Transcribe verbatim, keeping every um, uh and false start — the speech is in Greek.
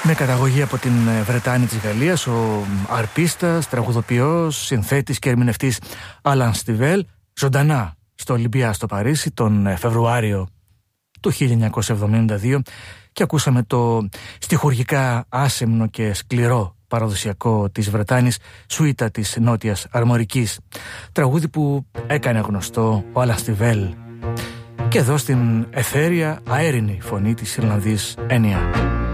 Με καταγωγή από την Βρετάνη της Γαλλίας, ο αρπίστας, τραγουδοποιός, συνθέτης και ερμηνευτής Άλαν Στιβέλ, ζωντανά στο Ολυμπία στο Παρίσι τον Φεβρουάριο του χίλια εννιακόσια εβδομήντα δύο, και ακούσαμε το στιχουργικά άσεμνο και σκληρό παραδοσιακό της Βρετάνης, σουίτα της Νότιας Αρμορικής, τραγούδι που έκανε γνωστό ο Άλαν Στιβέλ, και εδώ στην αιθέρια αέρινη φωνή της Ιρλανδής Ένια.